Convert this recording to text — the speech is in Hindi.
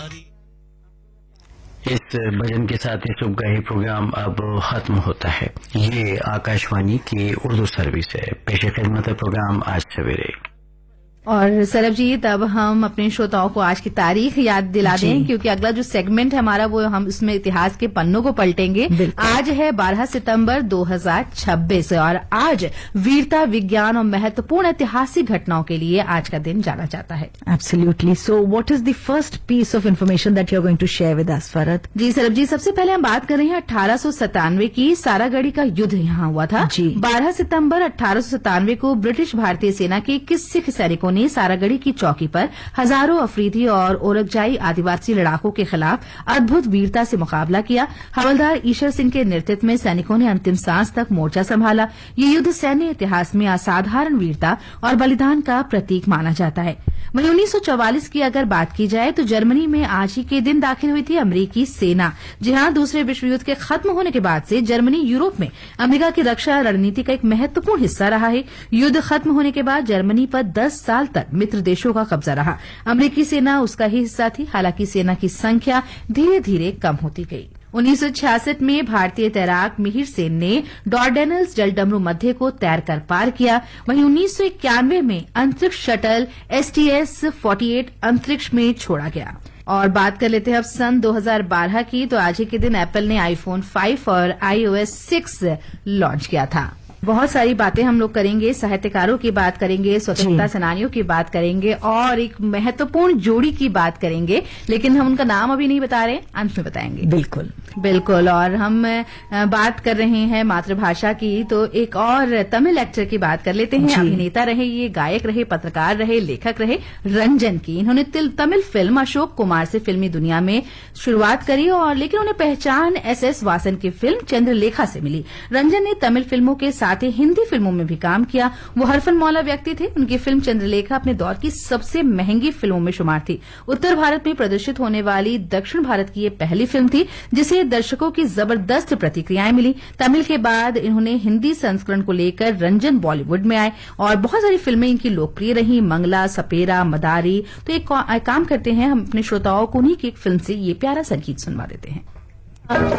इस भजन के साथ ही शुभगाही प्रोग्राम अब खत्म होता है। ये आकाशवाणी की उर्दू सर्विस है। पेश खिदमत प्रोग्राम आज सवेरे। और सरबजीत, अब हम अपने श्रोताओं को आज की तारीख याद दिला दें, क्योंकि अगला जो सेगमेंट है हमारा वो हम उसमें इतिहास के पन्नों को पलटेंगे। आज है 12 सितंबर 2026 और आज वीरता, विज्ञान और महत्वपूर्ण ऐतिहासिक घटनाओं के लिए आज का दिन जाना जाता है। Absolutely. So what is the first piece of information that you are going to share with us, Farhat? जी सरबजीत, सबसे पहले हम बात कर रहे हैं 1897 की सारागढ़ी का युद्ध यहाँ हुआ था। 12 सितंबर 1897 को ब्रिटिश भारतीय सेना के 21 सिख सैनिकों ने सारागढ़ी की चौकी पर हजारों अफरीदी और ओरकजाई आदिवासी लड़ाकों के खिलाफ अद्भुत वीरता से मुकाबला किया। हवलदार ईश्वर सिंह के नेतृत्व में सैनिकों ने अंतिम सांस तक मोर्चा संभाला। ये युद्ध सैन्य इतिहास में असाधारण वीरता और बलिदान का प्रतीक माना जाता है। वहीं 1944 की अगर बात की जाए तो जर्मनी में आज ही के दिन दाखिल हुई थी अमरीकी सेना। जहां दूसरे विश्व युद्ध के खत्म होने के बाद से जर्मनी यूरोप में अमेरिका की रक्षा रणनीति का एक महत्वपूर्ण हिस्सा रहा है। युद्ध खत्म होने के बाद जर्मनी पर 10 साल तक मित्र देशों का कब्जा रहा। अमरीकी सेना उसका ही हिस्सा थी, हालांकि सेना की संख्या धीरे धीरे कम होती गई। 1966 में भारतीय तैराक मिहिर सेन ने डॉर्डेनल्स जलडमरू मध्य को तैरकर पार किया। वहीं 1991 में अंतरिक्ष शटल STS-48 अंतरिक्ष में छोड़ा गया। और बात कर लेते हैं अब सन 2012 की, तो आज ही के दिन एप्पल ने iPhone 5 और iOS 6 लॉन्च किया था। बहुत सारी बातें हम लोग करेंगे, साहित्यकारों की बात करेंगे, स्वतंत्रता सेनानियों की बात करेंगे और एक महत्वपूर्ण जोड़ी की बात करेंगे, लेकिन हम उनका नाम अभी नहीं बता रहे, अंत में बताएंगे। बिल्कुल। और हम बात कर रहे हैं मातृभाषा की, तो एक और तमिल एक्टर की बात कर लेते हैं। अभिनेता रहे, ये गायक रहे, पत्रकार रहे, लेखक रहे, रंजन की। इन्होंने तमिल फिल्म अशोक कुमार से फिल्मी दुनिया में शुरुआत करी और लेकिन उन्हें पहचान SS वासन की फिल्म चंद्रलेखा से मिली। रंजन ने तमिल फिल्मों के साथ ही हिंदी फिल्मों में भी काम किया। वो हरफन मौला व्यक्ति थे। उनकी फिल्म चंद्रलेखा अपने दौर की सबसे महंगी फिल्मों में शुमार थी। उत्तर भारत में प्रदर्शित होने वाली दक्षिण भारत की ये पहली फिल्म थी जिसे दर्शकों की जबरदस्त प्रतिक्रियाएं मिली। तमिल के बाद इन्होंने हिंदी संस्करण को लेकर रंजन बॉलीवुड में आए और बहुत सारी फिल्में इनकी लोकप्रिय रही, मंगला, सपेरा, मदारी। तो एक काम करते हैं, हम अपने श्रोताओं को उन्हीं की एक फिल्म से ये प्यारा सा गीत सुनवा देते हैं।